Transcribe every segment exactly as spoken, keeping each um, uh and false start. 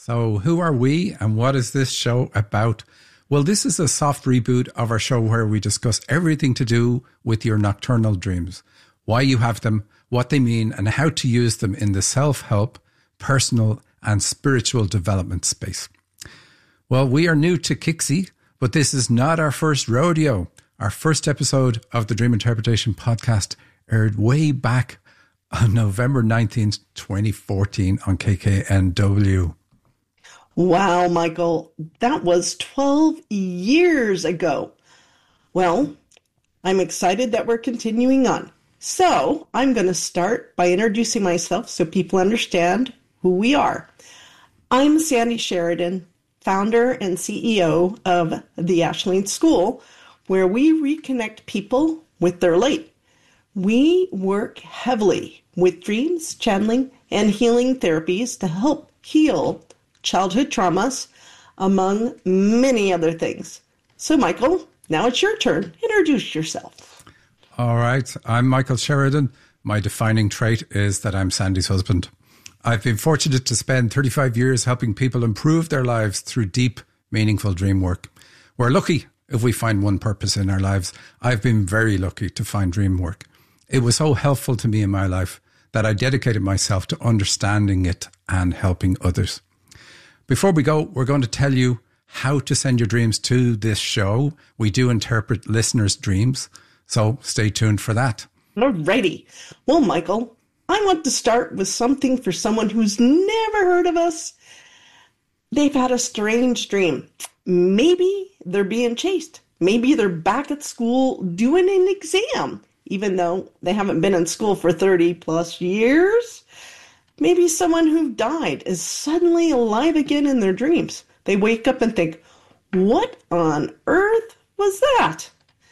So who are we and what is this show about? Well, this is a soft reboot of our show where we discuss everything to do with your nocturnal dreams, why you have them, what they mean, and how to use them in the self-help, personal, and spiritual development space. Well, we are new to Kixie, but this is not our first rodeo. Our first episode of the Dream Interpretation Podcast aired way back on November nineteenth, twenty fourteen on K K N W. Wow, Michael, that was twelve years ago. Well, I'm excited that we're continuing on. So I'm going to start by introducing myself so people understand who we are. I'm Sandy Sheridan, founder and C E O of the Ashland School, where we reconnect people with their late. We work heavily with dreams, channeling, and healing therapies to help heal childhood traumas, among many other things. So, Michael, now it's your turn. Introduce yourself. All right. I'm Michael Sheridan. My defining trait is that I'm Sandy's husband. I've been fortunate to spend thirty-five years helping people improve their lives through deep, meaningful dream work. We're lucky if we find one purpose in our lives. I've been very lucky to find dream work. It was so helpful to me in my life that I dedicated myself to understanding it and helping others. Before we go, we're going to tell you how to send your dreams to this show. We do interpret listeners' dreams, so stay tuned for that. Alrighty. Well, Michael, I want to start with something for someone who's never heard of us. They've had a strange dream. Maybe they're being chased. Maybe they're back at school doing an exam, even though they haven't been in school for thirty plus years. Maybe someone who died is suddenly alive again in their dreams. They wake up and think, what on earth was that?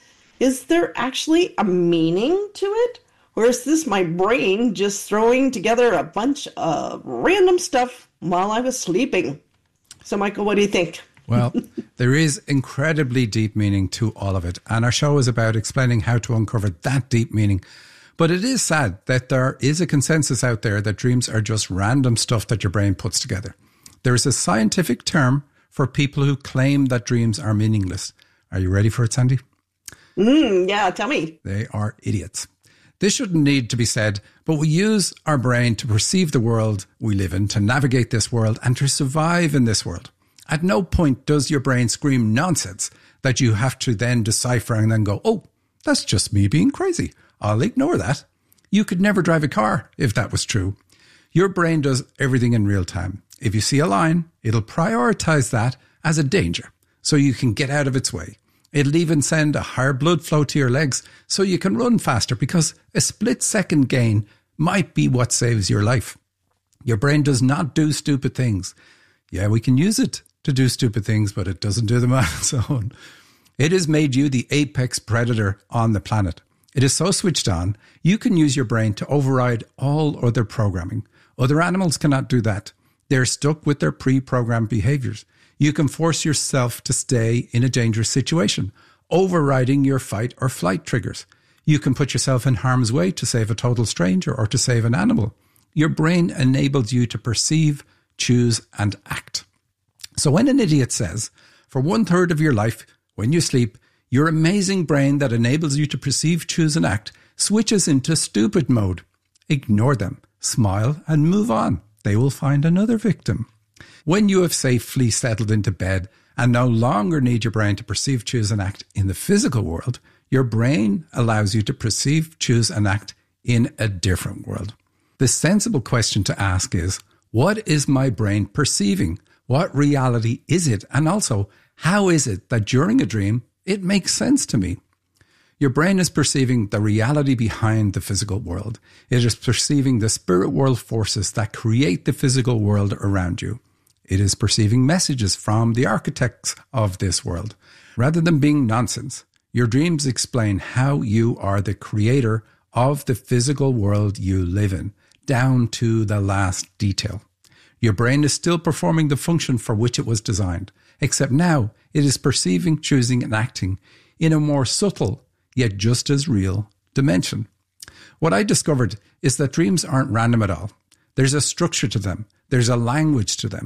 Is there actually a meaning to it? Or is this my brain just throwing together a bunch of random stuff while I was sleeping? So, Michael, what do you think? Well, there is incredibly deep meaning to all of it. And our show is about explaining how to uncover that deep meaning. But it is sad that there is a consensus out there that dreams are just random stuff that your brain puts together. There is a scientific term for people who claim that dreams are meaningless. Are you ready for it, Sandy? Mm, yeah, tell me. They are idiots. This shouldn't need to be said, but we use our brain to perceive the world we live in, to navigate this world, and to survive in this world. At no point does your brain scream nonsense that you have to then decipher and then go, oh, that's just me being crazy. I'll ignore that. You could never drive a car if that was true. Your brain does everything in real time. If you see a line, it'll prioritize that as a danger so you can get out of its way. It'll even send a higher blood flow to your legs so you can run faster because a split second gain might be what saves your life. Your brain does not do stupid things. Yeah, we can use it to do stupid things, but it doesn't do them on its own. It has made you the apex predator on the planet. It is so switched on, you can use your brain to override all other programming. Other animals cannot do that. They're stuck with their pre-programmed behaviors. You can force yourself to stay in a dangerous situation, overriding your fight or flight triggers. You can put yourself in harm's way to save a total stranger or to save an animal. Your brain enables you to perceive, choose, and act. So when an idiot says, for one third of your life, when you sleep, your amazing brain that enables you to perceive, choose, and act switches into stupid mode. Ignore them, smile, and move on. They will find another victim. When you have safely settled into bed and no longer need your brain to perceive, choose, and act in the physical world, your brain allows you to perceive, choose, and act in a different world. The sensible question to ask is, what is my brain perceiving? What reality is it? And also, how is it that during a dream, it makes sense to me? Your brain is perceiving the reality behind the physical world. It is perceiving the spirit world forces that create the physical world around you. It is perceiving messages from the architects of this world. Rather than being nonsense, your dreams explain how you are the creator of the physical world you live in, down to the last detail. Your brain is still performing the function for which it was designed, except now it is perceiving, choosing, and acting in a more subtle, yet just as real dimension. What I discovered is that dreams aren't random at all. There's a structure to them. There's a language to them.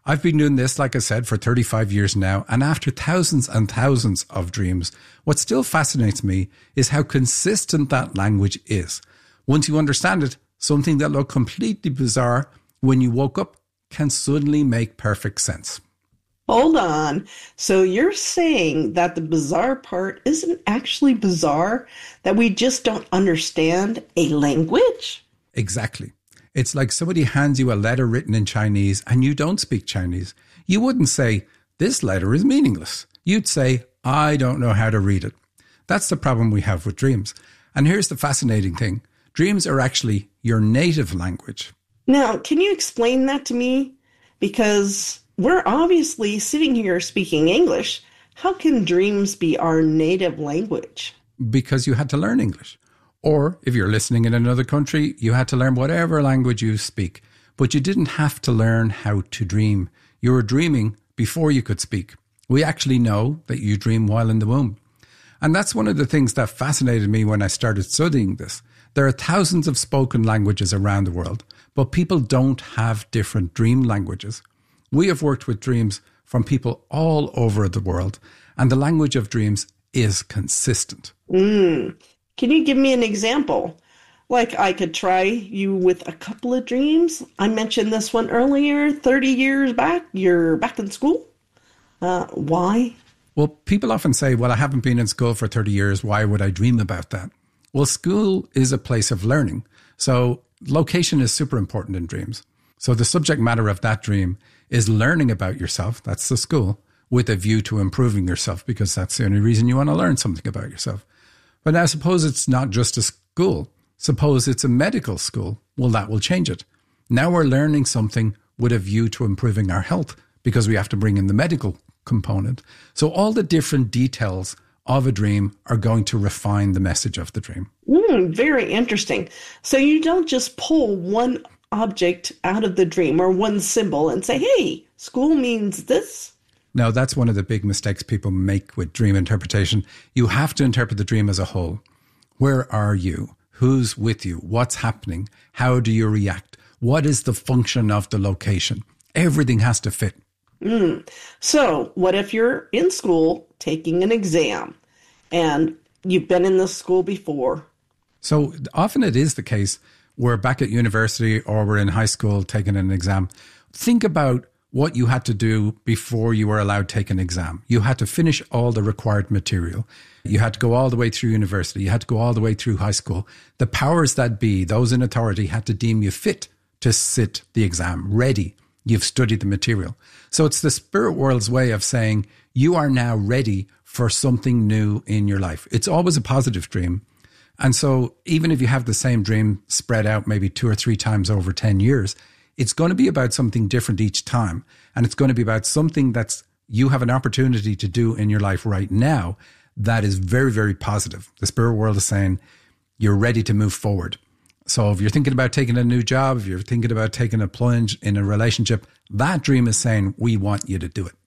I've been doing this, like I said, for thirty-five years now. And after thousands and thousands of dreams, what still fascinates me is how consistent that language is. Once you understand it, something that looked completely bizarre when you woke up can suddenly make perfect sense. Hold on. So you're saying that the bizarre part isn't actually bizarre, that we just don't understand a language? Exactly. It's like somebody hands you a letter written in Chinese and you don't speak Chinese. You wouldn't say, this letter is meaningless. You'd say, I don't know how to read it. That's the problem we have with dreams. And here's the fascinating thing. Dreams are actually your native language. Now, can you explain that to me? Because we're obviously sitting here speaking English. How can dreams be our native language? Because you had to learn English. Or if you're listening in another country, you had to learn whatever language you speak. But you didn't have to learn how to dream. You were dreaming before you could speak. We actually know that you dream while in the womb. And that's one of the things that fascinated me when I started studying this. There are thousands of spoken languages around the world, but people don't have different dream languages. We have worked with dreams from people all over the world, and the language of dreams is consistent. Mm. Can you give me an example? Like I could try you with a couple of dreams. I mentioned this one earlier, thirty years back. You're back in school. Uh, why? Well, people often say, well, I haven't been in school for thirty years. Why would I dream about that? Well, school is a place of learning. So location is super important in dreams. So the subject matter of that dream is learning about yourself. That's the school, with a view to improving yourself, because that's the only reason you want to learn something about yourself. But now suppose it's not just a school. Suppose it's a medical school. Well, that will change it. Now we're learning something with a view to improving our health, because we have to bring in the medical component. So all the different details of a dream are going to refine the message of the dream. Mm, very interesting. So you don't just pull one object out of the dream or one symbol and say, hey, school means this. No, that's one of the big mistakes people make with dream interpretation. You have to interpret the dream as a whole. Where are you? Who's with you? What's happening? How do you react? What is the function of the location? Everything has to fit. Mm. So what if you're in school taking an exam and you've been in this school before? So often it is the case we're back at university or we're in high school taking an exam. Think about what you had to do before you were allowed to take an exam. You had to finish all the required material. You had to go all the way through university. You had to go all the way through high school. The powers that be, those in authority, had to deem you fit to sit the exam, ready. You've studied the material. So it's the spirit world's way of saying you are now ready for something new in your life. It's always a positive dream. And so even if you have the same dream spread out maybe two or three times over ten years, it's going to be about something different each time. And it's going to be about something that's you have an opportunity to do in your life right now that is very, very positive. The spirit world is saying you're ready to move forward. So if you're thinking about taking a new job, if you're thinking about taking a plunge in a relationship, that dream is saying, we want you to do it.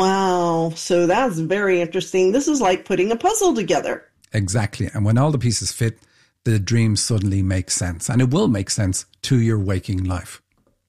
Wow. So that's very interesting. This is like putting a puzzle together. Exactly. And when all the pieces fit, the dream suddenly makes sense. And it will make sense to your waking life.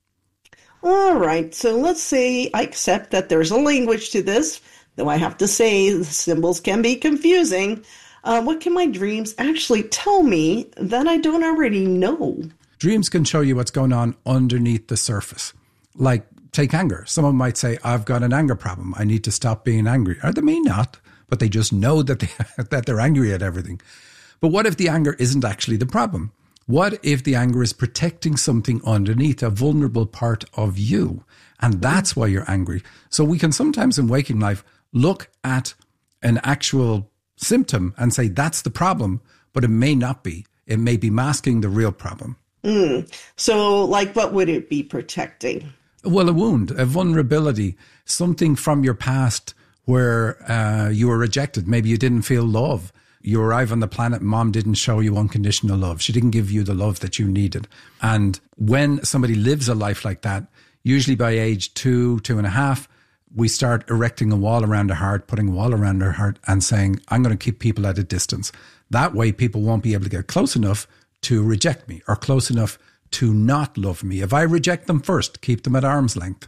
All right. So let's say I accept that there's a language to this, though I have to say the symbols can be confusing. Uh, what can my dreams actually tell me that I don't already know? Dreams can show you what's going on underneath the surface. Like, take anger. Someone might say, I've got an anger problem. I need to stop being angry. Or they may not, but they just know that, they, that they're angry at everything. But what if the anger isn't actually the problem? What if the anger is protecting something underneath, a vulnerable part of you? And that's why you're angry. So we can sometimes in waking life look at an actual symptom and say that's the problem, but it may not be. It may be masking the real problem. Mm. So like what would it be protecting? Well, a wound, a vulnerability, something from your past where uh, you were rejected. Maybe you didn't feel love. You arrive on the planet, mom didn't show you unconditional love. She didn't give you the love that you needed. And when somebody lives a life like that, usually by age two, two and a half, we start erecting a wall around our heart, putting a wall around our heart and saying, I'm going to keep people at a distance. That way people won't be able to get close enough to reject me or close enough to not love me. If I reject them first, keep them at arm's length,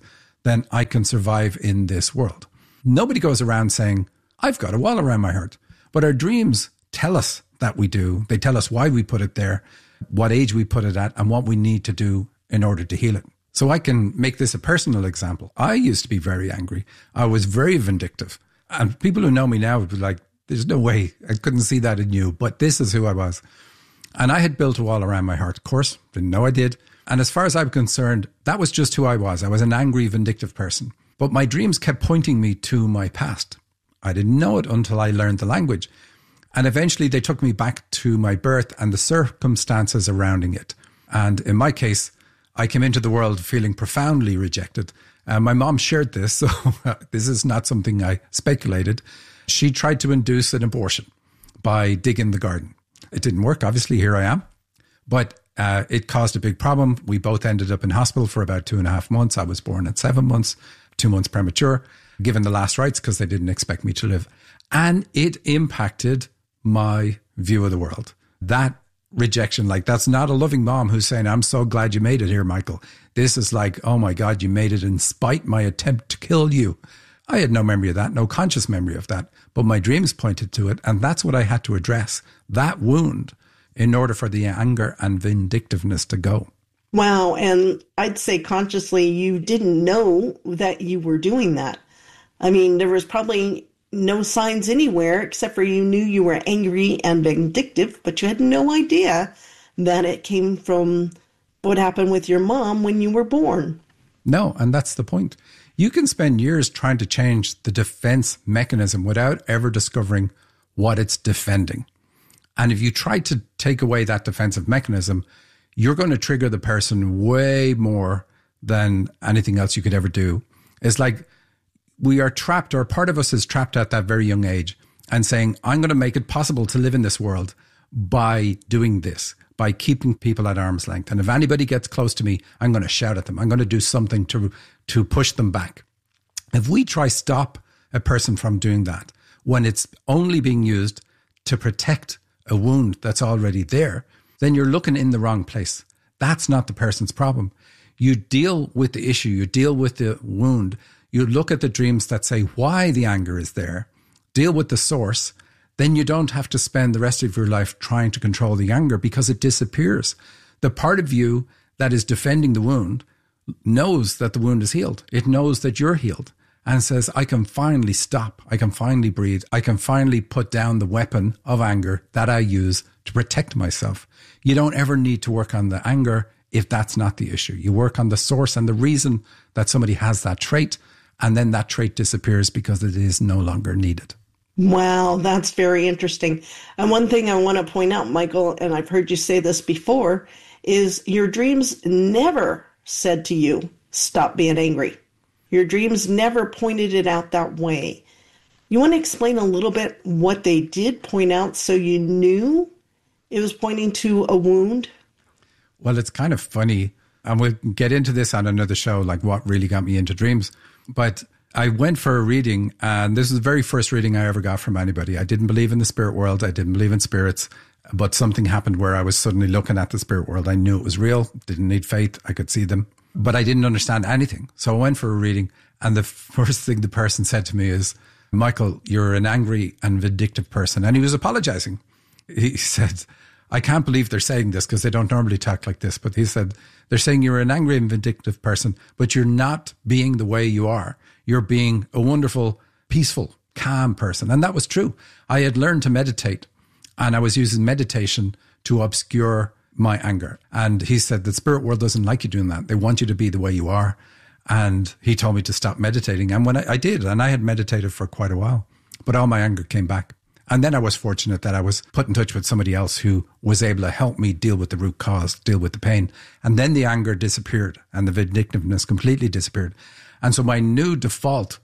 then I can survive in this world. Nobody goes around saying, I've got a wall around my heart. But our dreams tell us that we do. They tell us why we put it there, what age we put it at, and what we need to do in order to heal it. So I can make this a personal example. I used to be very angry. I was very vindictive. And people who know me now would be like, there's no way. I couldn't see that in you. But this is who I was. And I had built a wall around my heart. Of course, didn't know I did. And as far as I'm concerned, that was just who I was. I was an angry, vindictive person. But my dreams kept pointing me to my past. I didn't know it until I learned the language. And eventually they took me back to my birth and the circumstances surrounding it. And in my case, I came into the world feeling profoundly rejected. Uh, my mom shared this, so this is not something I speculated. She tried to induce an abortion by digging the garden. It didn't work. Obviously, here I am. But uh, it caused a big problem. We both ended up in hospital for about two and a half months. I was born at seven months, two months premature, given the last rites because they didn't expect me to live. And it impacted my view of the world. That rejection, like that's not a loving mom who's saying, I'm so glad you made it here, Michael. This is like, oh my God, you made it in spite my attempt to kill you. I had no memory of that, no conscious memory of that, but my dreams pointed to it. And that's what I had to address, that wound, in order for the anger and vindictiveness to go. Wow. And I'd say consciously, you didn't know that you were doing that. I mean, there was probably no signs anywhere except for you knew you were angry and vindictive, but you had no idea that it came from what happened with your mom when you were born. No, and that's the point. You can spend years trying to change the defense mechanism without ever discovering what it's defending. And if you try to take away that defensive mechanism, you're going to trigger the person way more than anything else you could ever do. It's like we are trapped, or part of us is trapped at that very young age and saying, I'm going to make it possible to live in this world by doing this, by keeping people at arm's length. And if anybody gets close to me, I'm going to shout at them. I'm going to do something to, to push them back. If we try stop a person from doing that, when it's only being used to protect a wound that's already there, then you're looking in the wrong place. That's not the person's problem. You deal with the issue, you deal with the wound, you look at the dreams that say why the anger is there, deal with the source, then you don't have to spend the rest of your life trying to control the anger because it disappears. The part of you that is defending the wound knows that the wound is healed. It knows that you're healed and says, I can finally stop. I can finally breathe. I can finally put down the weapon of anger that I use to protect myself. You don't ever need to work on the anger if that's not the issue. You work on the source and the reason that somebody has that trait, and then that trait disappears because it is no longer needed. Wow, that's very interesting. And one thing I want to point out, Michael, and I've heard you say this before, is your dreams never said to you, stop being angry. Your dreams never pointed it out that way. You want to explain a little bit what they did point out so you knew it was pointing to a wound? Well, it's kind of funny. And we'll get into this on another show, like what really got me into dreams. But I went for a reading, and this is the very first reading I ever got from anybody. I didn't believe in the spirit world. I didn't believe in spirits. But something happened where I was suddenly looking at the spirit world. I knew it was real. Didn't need faith. I could see them. But I didn't understand anything. So I went for a reading. And the first thing the person said to me is, Michael, you're an angry and vindictive person. And he was apologizing. He said, I can't believe they're saying this because they don't normally talk like this. But he said, they're saying you're an angry and vindictive person, but you're not being the way you are. You're being a wonderful, peaceful, calm person. And that was true. I had learned to meditate, and I was using meditation to obscure my anger. And he said the spirit world doesn't like you doing that. They want you to be the way you are. And he told me to stop meditating. And when I, I did, and I had meditated for quite a while, but all my anger came back. And then I was fortunate that I was put in touch with somebody else who was able to help me deal with the root cause, deal with the pain. And then the anger disappeared and the vindictiveness completely disappeared. And so my new default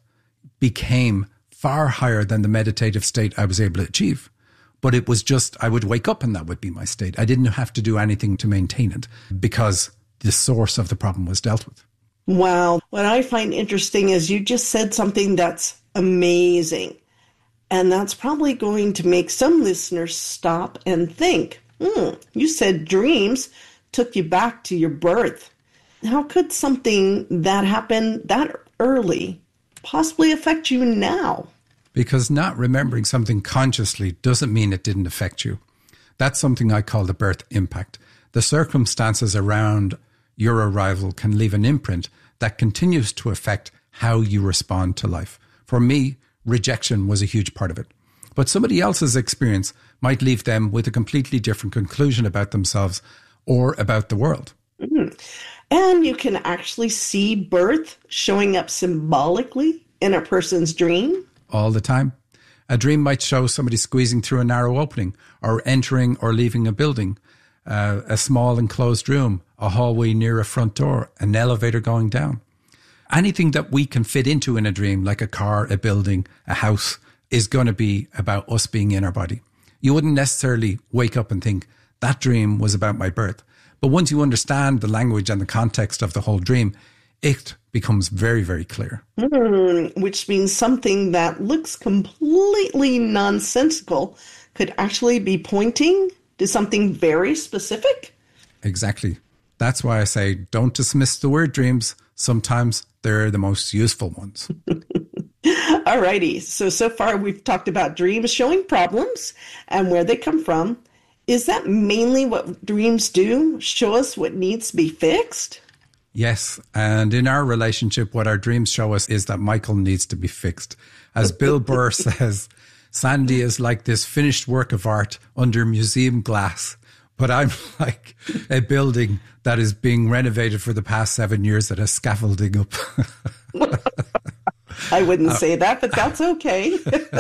became far higher than the meditative state I was able to achieve. But it was just, I would wake up and that would be my state. I didn't have to do anything to maintain it because the source of the problem was dealt with. Wow. What I find interesting is you just said something that's amazing. And that's probably going to make some listeners stop and think, hmm, you said dreams took you back to your birth. How could something that happened that early possibly affect you now? Because not remembering something consciously doesn't mean it didn't affect you. That's something I call the birth impact. The circumstances around your arrival can leave an imprint that continues to affect how you respond to life. For me, rejection was a huge part of it. But somebody else's experience might leave them with a completely different conclusion about themselves or about the world. Mm-hmm. And you can actually see birth showing up symbolically in a person's dream. All the time. A dream might show somebody squeezing through a narrow opening or entering or leaving a building, uh, a small enclosed room, a hallway near a front door, an elevator going down. Anything that we can fit into in a dream, like a car, a building, a house, is going to be about us being in our body. You wouldn't necessarily wake up and think, that dream was about my birth. But once you understand the language and the context of the whole dream, it becomes very, very clear. Mm, which means something that looks completely nonsensical could actually be pointing to something very specific. Exactly. That's why I say don't dismiss the word dreams. Sometimes they're the most useful ones. Alrighty. So, so far we've talked about dreams showing problems and where they come from. Is that mainly what dreams do? Show us what needs to be fixed? Yes. And in our relationship, what our dreams show us is that Michael needs to be fixed. As Bill Burr says, Sandy is like this finished work of art under museum glass. But I'm like a building that is being renovated for the past seven years that has scaffolding up. I wouldn't say that, but that's okay.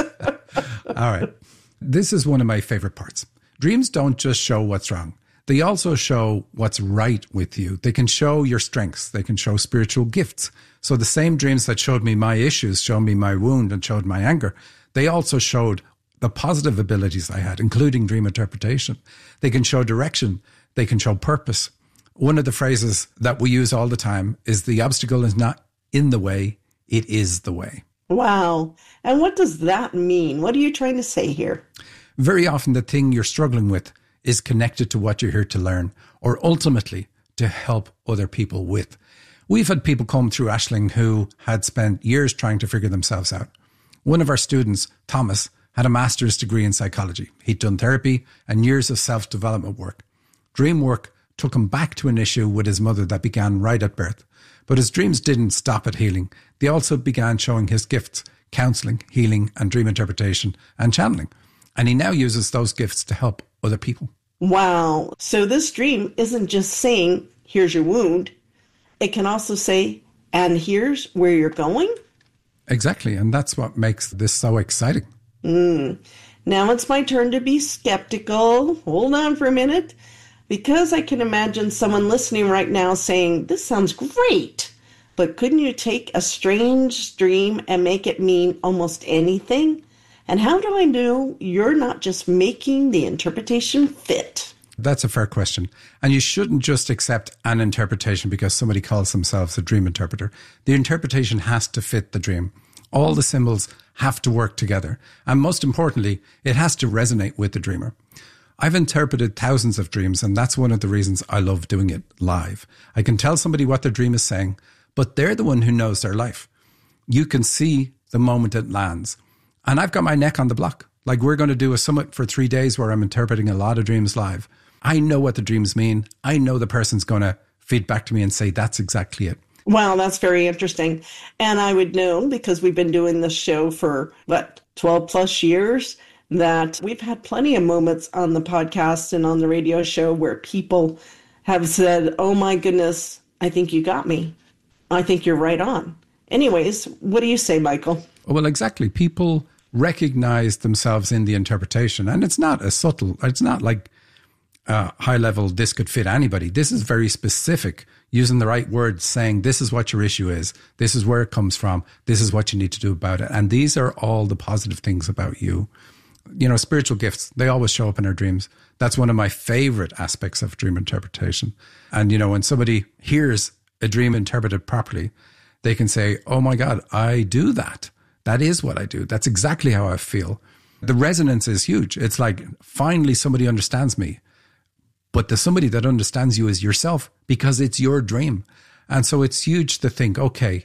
All right. This is one of my favorite parts. Dreams don't just show what's wrong. They also show what's right with you. They can show your strengths. They can show spiritual gifts. So the same dreams that showed me my issues, showed me my wound and showed my anger, they also showed the positive abilities I had, including dream interpretation. They can show direction. They can show purpose. One of the phrases that we use all the time is the obstacle is not in the way, it is the way. Wow. And what does that mean? What are you trying to say here? Very often the thing you're struggling with is connected to what you're here to learn or ultimately to help other people with. We've had people come through Ashling who had spent years trying to figure themselves out. One of our students, Thomas, had a master's degree in psychology. He'd done therapy and years of self-development work. Dream work took him back to an issue with his mother that began right at birth. But his dreams didn't stop at healing. They also began showing his gifts, counseling, healing, and dream interpretation and channeling. And he now uses those gifts to help other people. Wow. So this dream isn't just saying, here's your wound. It can also say, and here's where you're going. Exactly. And that's what makes this so exciting. Mm. Now it's my turn to be skeptical. Hold on for a minute. Because I can imagine someone listening right now saying, this sounds great. But couldn't you take a strange dream and make it mean almost anything? And how do I know you're not just making the interpretation fit? That's a fair question. And you shouldn't just accept an interpretation because somebody calls themselves a dream interpreter. The interpretation has to fit the dream. All the symbols have to work together. And most importantly, it has to resonate with the dreamer. I've interpreted thousands of dreams, and that's one of the reasons I love doing it live. I can tell somebody what their dream is saying, but they're the one who knows their life. You can see the moment it lands. And I've got my neck on the block. Like we're going to do a summit for three days where I'm interpreting a lot of dreams live. I know what the dreams mean. I know the person's going to feed back to me and say, that's exactly it. Wow, that's very interesting. And I would know, because we've been doing this show for, what, twelve plus years, that we've had plenty of moments on the podcast and on the radio show where people have said, oh my goodness, I think you got me. I think you're right on. Anyways, what do you say, Michael? Well, exactly. People recognize themselves in the interpretation. And it's not as subtle. It's not like uh, high level, this could fit anybody. This is very specific, using the right words, saying this is what your issue is. This is where it comes from. This is what you need to do about it. And these are all the positive things about you. You know, spiritual gifts, they always show up in our dreams. That's one of my favorite aspects of dream interpretation. And, you know, when somebody hears a dream interpreted properly, they can say, oh my God, I do that. That is what I do. That's exactly how I feel. The resonance is huge. It's like, finally somebody understands me. But the somebody that understands you is yourself because it's your dream. And so it's huge to think, okay,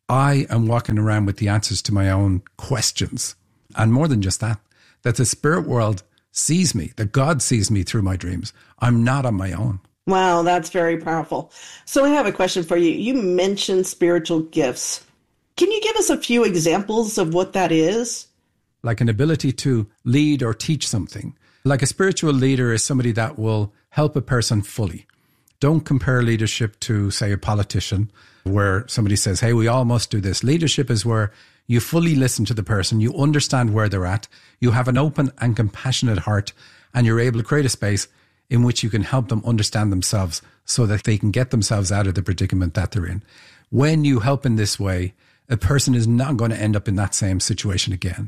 I am walking around with the answers to my own questions. And more than just that, that the spirit world sees me, that God sees me through my dreams. I'm not on my own. Wow, that's very powerful. So I have a question for you. You mentioned spiritual gifts. Can you give us a few examples of what that is? Like an ability to lead or teach something. Like a spiritual leader is somebody that will help a person fully. Don't compare leadership to, say, a politician, where somebody says, hey, we all must do this. Leadership is where you fully listen to the person, you understand where they're at, you have an open and compassionate heart, and you're able to create a space in which you can help them understand themselves so that they can get themselves out of the predicament that they're in. When you help in this way, a person is not going to end up in that same situation again.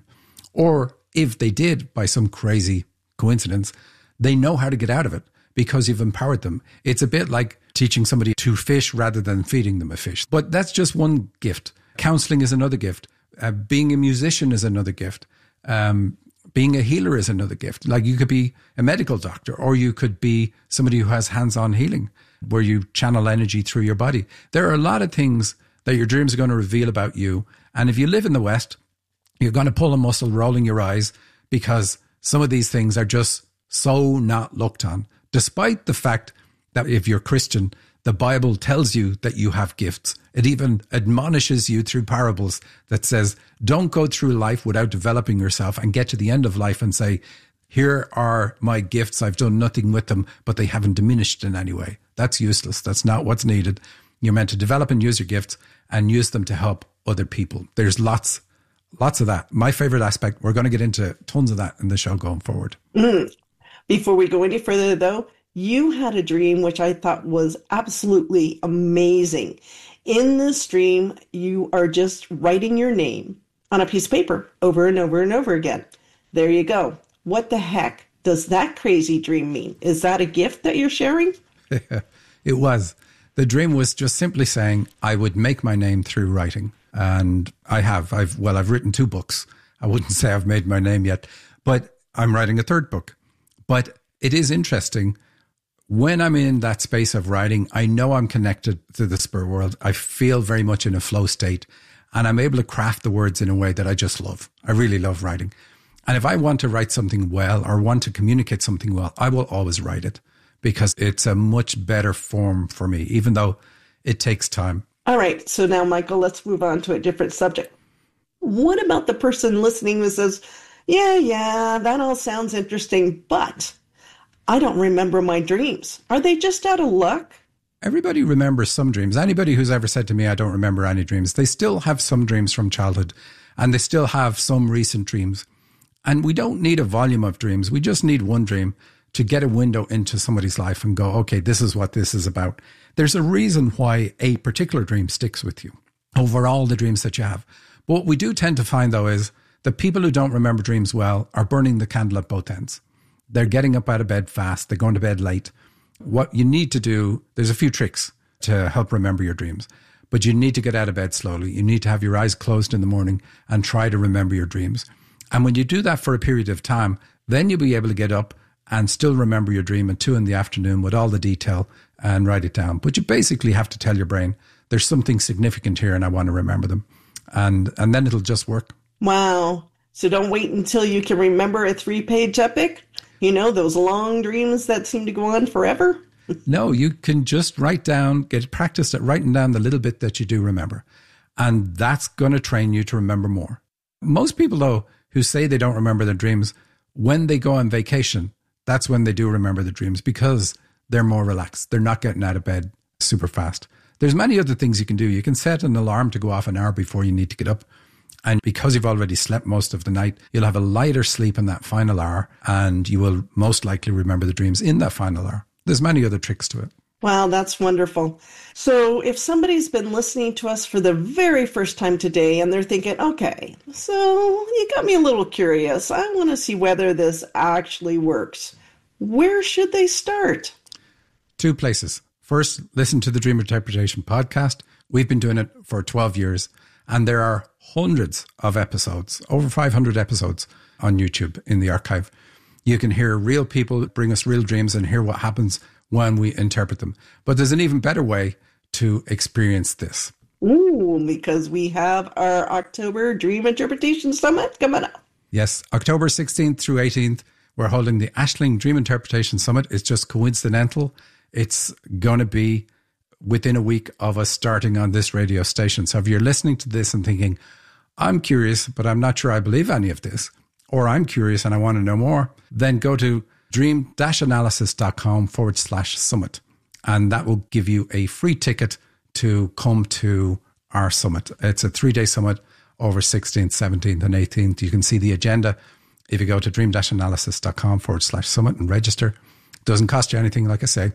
Or if they did, by some crazy coincidence, they know how to get out of it because you've empowered them. It's a bit like teaching somebody to fish rather than feeding them a fish. But that's just one gift. Counseling is another gift. Uh, being a musician is another gift. Um, being a healer is another gift. Like you could be a medical doctor, or you could be somebody who has hands-on healing, where you channel energy through your body. There are a lot of things that your dreams are going to reveal about you. And if you live in the West, you're going to pull a muscle rolling your eyes because some of these things are just so not looked on. Despite the fact that if you're Christian, the Bible tells you that you have gifts. It even admonishes you through parables that says, don't go through life without developing yourself and get to the end of life and say, here are my gifts. I've done nothing with them, but they haven't diminished in any way. That's useless. That's not what's needed. You're meant to develop and use your gifts and use them to help other people. There's lots, lots of that. My favorite aspect, we're going to get into tons of that in the show going forward. Mm. Before we go any further, though, you had a dream which I thought was absolutely amazing. In this dream, you are just writing your name on a piece of paper over and over and over again. There you go. What the heck does that crazy dream mean? Is that a gift that you're sharing? It was. The dream was just simply saying I would make my name through writing. And I have. I've well, I've written two books. I wouldn't say I've made my name yet, but I'm writing a third book. But it is interesting. When I'm in that space of writing, I know I'm connected to the spirit world. I feel very much in a flow state, and I'm able to craft the words in a way that I just love. I really love writing. And if I want to write something well or want to communicate something well, I will always write it because it's a much better form for me, even though it takes time. All right. So now, Michael, let's move on to a different subject. What about the person listening who says, yeah, yeah, that all sounds interesting, but I don't remember my dreams. Are they just out of luck? Everybody remembers some dreams. Anybody who's ever said to me, I don't remember any dreams, they still have some dreams from childhood, and they still have some recent dreams. And we don't need a volume of dreams. We just need one dream to get a window into somebody's life and go, okay, this is what this is about. There's a reason why a particular dream sticks with you over all the dreams that you have. But what we do tend to find, though, is that people who don't remember dreams well are burning the candle at both ends. They're getting up out of bed fast. They're going to bed late. What you need to do, there's a few tricks to help remember your dreams, but you need to get out of bed slowly. You need to have your eyes closed in the morning and try to remember your dreams. And when you do that for a period of time, then you'll be able to get up and still remember your dream at two in the afternoon with all the detail and write it down. But you basically have to tell your brain, there's something significant here and I want to remember them. And, and then it'll just work. Wow. So don't wait until you can remember a three-page epic. You know, those long dreams that seem to go on forever? No, you can just write down, get practiced at writing down the little bit that you do remember. And that's going to train you to remember more. Most people, though, who say they don't remember their dreams, when they go on vacation, that's when they do remember the dreams because they're more relaxed. They're not getting out of bed super fast. There's many other things you can do. You can set an alarm to go off an hour before you need to get up. And because you've already slept most of the night, you'll have a lighter sleep in that final hour, and you will most likely remember the dreams in that final hour. There's many other tricks to it. Wow, that's wonderful. So if somebody's been listening to us for the very first time today and they're thinking, okay, so you got me a little curious. I want to see whether this actually works. Where should they start? Two places. First, listen to the Dream Interpretation podcast. We've been doing it for twelve years, and there are hundreds of episodes, over five hundred episodes on YouTube in the archive. You can hear real people bring us real dreams and hear what happens when we interpret them. But there's an even better way to experience this. Ooh, because we have our October Dream Interpretation Summit coming up. Yes, October sixteenth through eighteenth, we're holding the Ashling Dream Interpretation Summit. It's just coincidental. It's going to be within a week of us starting on this radio station. So if you're listening to this and thinking, I'm curious, but I'm not sure I believe any of this, or I'm curious and I want to know more, then go to dream-analysis.com forward slash summit. And that will give you a free ticket to come to our summit. It's a three-day summit over sixteenth, seventeenth and eighteenth. You can see the agenda if you go to dream-analysis.com forward slash summit and register. It doesn't cost you anything, like I say.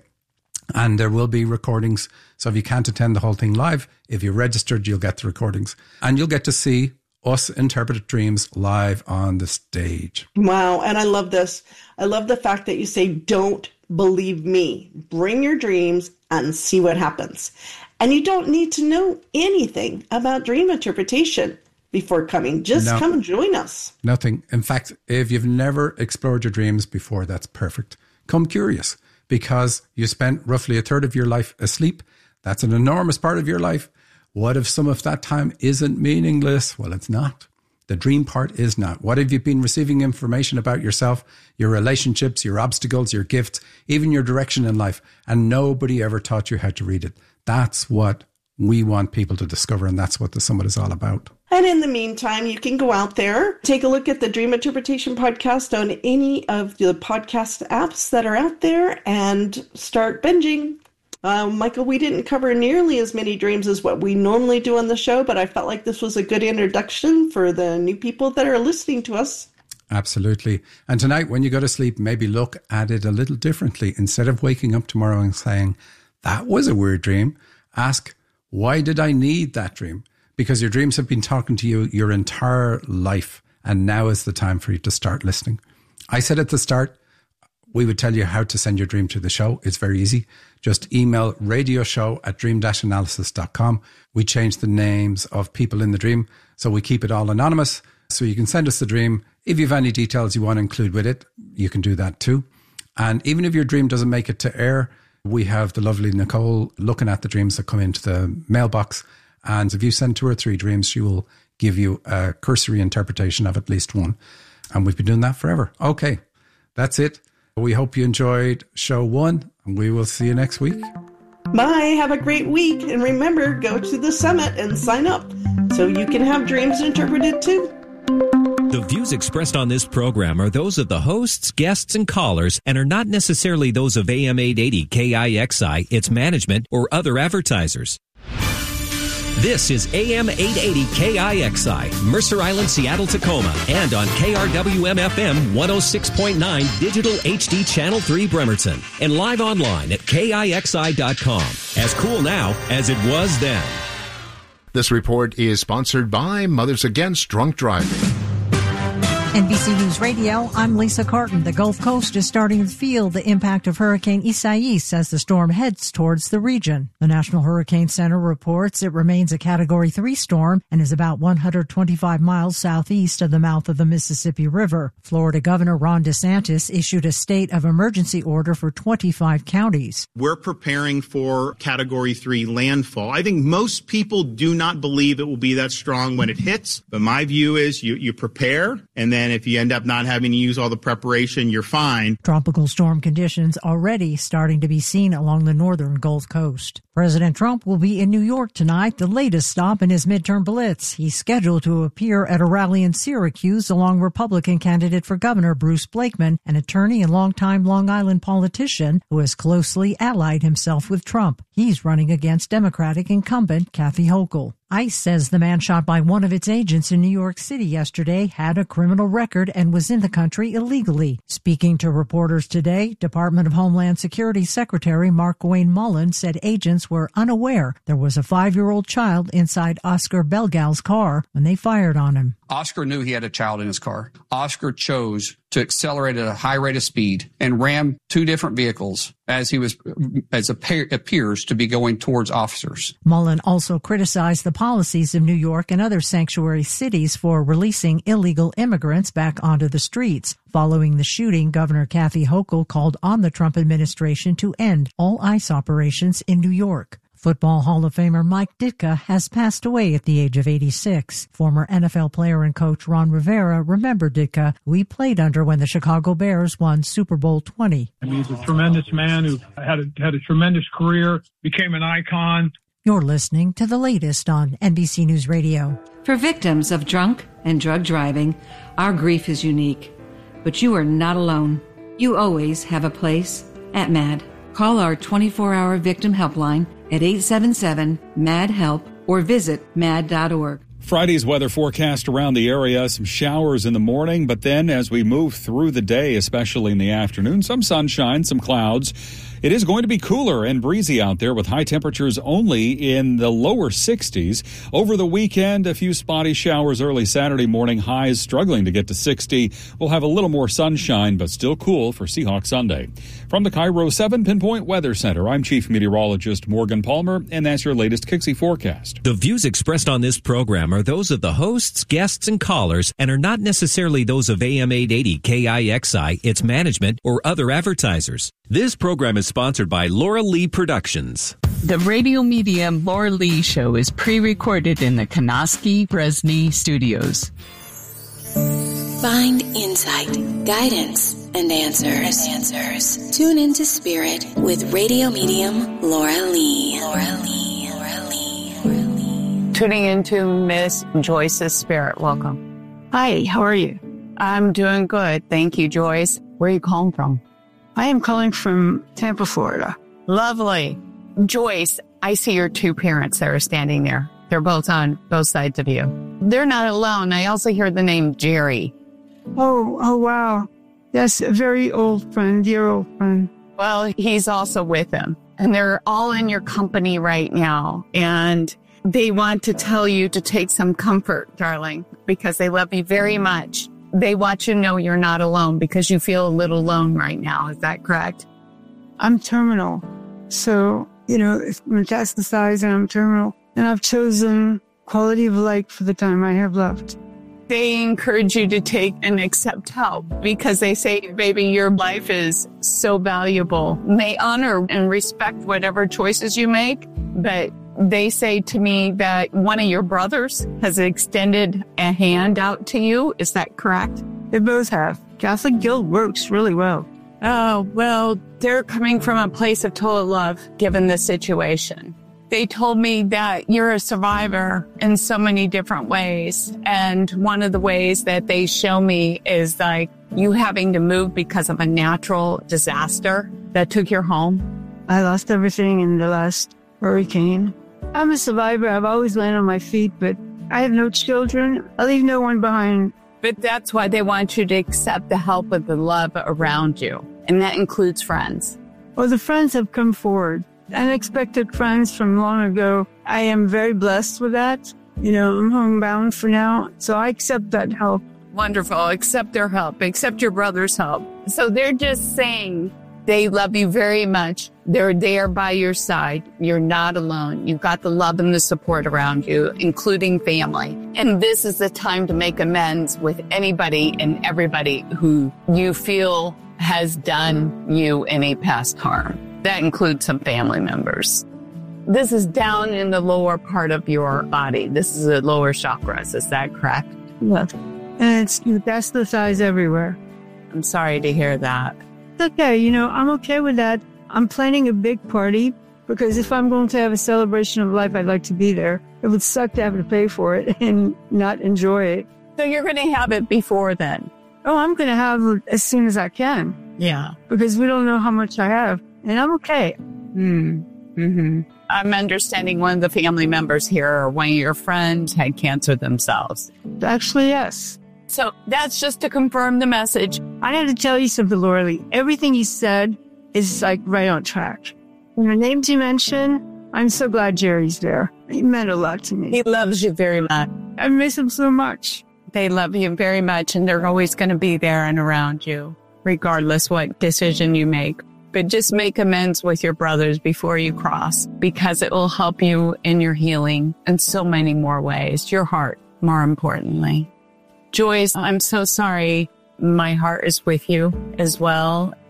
And there will be recordings. So if you can't attend the whole thing live, if you're registered, you'll get the recordings. And you'll get to see us interpret dreams live on the stage. Wow. And I love this. I love the fact that you say, don't believe me. Bring your dreams and see what happens. And you don't need to know anything about dream interpretation before coming. Just no, come join us. Nothing. In fact, if you've never explored your dreams before, that's perfect. Come curious, because you spent roughly a third of your life asleep. That's an enormous part of your life. What if some of that time isn't meaningless? Well, it's not. The dream part is not. What have you been receiving information about yourself, your relationships, your obstacles, your gifts, even your direction in life, and nobody ever taught you how to read it? That's what we want people to discover, and that's what the summit is all about. And in the meantime, you can go out there, take a look at the Dream Interpretation Podcast on any of the podcast apps that are out there, and start binging. Uh, Michael, we didn't cover nearly as many dreams as what we normally do on the show, but I felt like this was a good introduction for the new people that are listening to us. Absolutely. And tonight, when you go to sleep, maybe look at it a little differently. Instead of waking up tomorrow and saying, that was a weird dream, ask, why did I need that dream? Because your dreams have been talking to you your entire life, and now is the time for you to start listening. I said at the start, we would tell you how to send your dream to the show. It's very easy. Just email radio show at dream dash analysis dot com. We change the names of people in the dream, so we keep it all anonymous. So you can send us the dream. If you have any details you want to include with it, you can do that too. And even if your dream doesn't make it to air, we have the lovely Nicole looking at the dreams that come into the mailbox. And if you send two or three dreams, she will give you a cursory interpretation of at least one. And we've been doing that forever. Okay, that's it. We hope you enjoyed show one, and we will see you next week. Bye. Have a great week. And remember, go to the summit and sign up so you can have dreams interpreted too. The views expressed on this program are those of the hosts, guests, and callers, and are not necessarily those of A M eight eighty K I X I, its management, or other advertisers. This is A M eight eighty K I X I, Mercer Island, Seattle, Tacoma, and on K R W M F M one oh six point nine Digital H D Channel three Bremerton, and live online at K I X I dot com. As cool now as it was then. This report is sponsored by Mothers Against Drunk Driving. N B C News Radio, I'm Lisa Carton. The Gulf Coast is starting to feel the impact of Hurricane Isaias as the storm heads towards the region. The National Hurricane Center reports it remains a Category three storm and is about one hundred twenty-five miles southeast of the mouth of the Mississippi River. Florida Governor Ron DeSantis issued a state of emergency order for twenty-five counties. We're preparing for Category three landfall. I think most people do not believe it will be that strong when it hits, but my view is you, you prepare, and then And if you end up not having to use all the preparation, you're fine. Tropical storm conditions already starting to be seen along the northern Gulf Coast. President Trump will be in New York tonight, the latest stop in his midterm blitz. He's scheduled to appear at a rally in Syracuse along Republican candidate for governor Bruce Blakeman, an attorney and longtime Long Island politician who has closely allied himself with Trump. He's running against Democratic incumbent Kathy Hochul. ICE says the man shot by one of its agents in New York City yesterday had a criminal record and was in the country illegally. Speaking to reporters today, Department of Homeland Security Secretary Markwayne Mullin said agents were unaware there was a five-year-old child inside Oscar Belgal's car when they fired on him. Oscar knew he had a child in his car. Oscar chose to accelerate at a high rate of speed and ram two different vehicles as he was, as appears to be going towards officers. Mullen also criticized the policies of New York and other sanctuary cities for releasing illegal immigrants back onto the streets. Following the shooting, Governor Kathy Hochul called on the Trump administration to end all ICE operations in New York. Football Hall of Famer Mike Ditka has passed away at the age of eighty-six. Former N F L player and coach Ron Rivera remembered Ditka, who he played under when the Chicago Bears won Super Bowl twenty. I mean, he's a tremendous man who had a, had a tremendous career, became an icon. You're listening to the latest on N B C News Radio. For victims of drunk and drug driving, our grief is unique. But you are not alone. You always have a place at MAD. Call our twenty-four hour victim helpline at eight seven seven, M A D, HELP or visit mad dot org. Friday's weather forecast around the area, some showers in the morning, but then as we move through the day, especially in the afternoon, some sunshine, some clouds. It is going to be cooler and breezy out there with high temperatures only in the lower sixties. Over the weekend, a few spotty showers early Saturday morning, highs struggling to get to sixty. We'll have a little more sunshine, but still cool for Seahawk Sunday. From the Cairo seven Pinpoint Weather Center, I'm Chief Meteorologist Morgan Palmer, and that's your latest K I X I forecast. The views expressed on this program are those of the hosts, guests, and callers, and are not necessarily those of A M eight eighty K I X I, its management, or other advertisers. This program is sponsored by Laura Lee Productions. The Radio Medium Laura Lee Show is pre-recorded in the Kanoski Bresney Studios. Find insight, guidance, and answers. answers. Tune into Spirit with Radio Medium Laura Lee. Laura Lee. Laura Lee. Laura Lee. Tuning into Miss Joyce's Spirit. Welcome. Hi, how are you? I'm doing good. Thank you, Joyce. Where are you calling from? I am calling from Tampa, Florida. Lovely. Joyce, I see your two parents that are standing there. They're both on both sides of you. They're not alone. I also hear the name Jerry. Oh, oh, wow. That's a very old friend, dear old friend. Well, he's also with them. And they're all in your company right now. And they want to tell you to take some comfort, darling, because they love you very much. They want you to know you're not alone because you feel a little alone right now. Is that correct? I'm terminal. So, you know, it's metastasized and I'm terminal. And I've chosen quality of life for the time I have left. They encourage you to take and accept help because they say, baby, your life is so valuable. They honor and respect whatever choices you make, but they say to me that one of your brothers has extended a hand out to you. Is that correct? They both have. Catholic Guild works really well. Oh, well, they're coming from a place of total love, given the situation. They told me that you're a survivor in so many different ways. And one of the ways that they show me is like you having to move because of a natural disaster that took your home. I lost everything in the last hurricane. I'm a survivor. I've always landed on my feet, but I have no children. I leave no one behind. But that's why they want you to accept the help of the love around you. And that includes friends. Well, the friends have come forward. Unexpected friends from long ago. I am very blessed with that. You know, I'm homebound for now, so I accept that help. Wonderful. Accept their help. Accept your brother's help. So they're just saying they love you very much. They're there by your side. You're not alone. You've got the love and the support around you, including family. And this is the time to make amends with anybody and everybody who you feel has done you any past harm. That includes some family members. This is down in the lower part of your body. This is the lower chakras. Is that correct? Yes. And it's metastasized everywhere. I'm sorry to hear that. It's okay. You know, I'm okay with that. I'm planning a big party because if I'm going to have a celebration of life, I'd like to be there. It would suck to have to pay for it and not enjoy it. So you're going to have it before then? Oh, I'm going to have it as soon as I can. Yeah. Because we don't know how much I have. And I'm okay. Hmm. Mm-hmm. I'm understanding one of the family members here or one of your friends had cancer themselves. Actually, yes. So that's just to confirm the message. I have to tell you something, Laura Lee. Everything you said is like right on track. And the names you mentioned, I'm so glad Jerry's there. He meant a lot to me. He loves you very much. I miss him so much. They love you very much, and they're always going to be there and around you, regardless what decision you make. But just make amends with your brothers before you cross, because it will help you in your healing in so many more ways. Your heart, more importantly. Joyce, I'm so sorry. My heart is with you as well.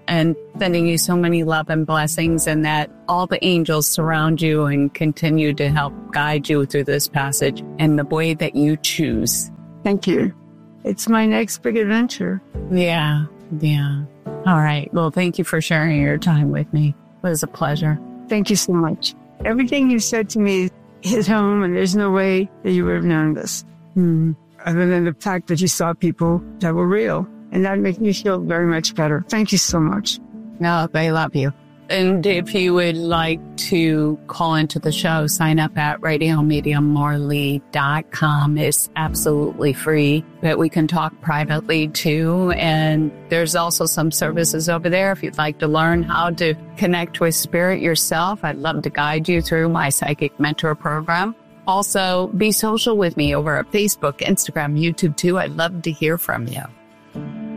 and sending you so many love and blessings, and that all the angels surround you and continue to help guide you through this passage in the way that you choose. Thank you. It's my next big adventure. Yeah, yeah. All right. Well, thank you for sharing your time with me. It was a pleasure. Thank you so much. Everything you said to me hit home, and there's no way that you would have known this. Mm. Other than the fact that you saw people that were real. And that makes me feel very much better. Thank you so much. No, they love you. And if you would like to call into the show, sign up at radio medium laura lee dot com. It's absolutely free, but we can talk privately too. And there's also some services over there. If you'd like to learn how to connect with spirit yourself, I'd love to guide you through my Psychic Mentor program. Also, be social with me over at Facebook, Instagram, YouTube too. I'd love to hear from you.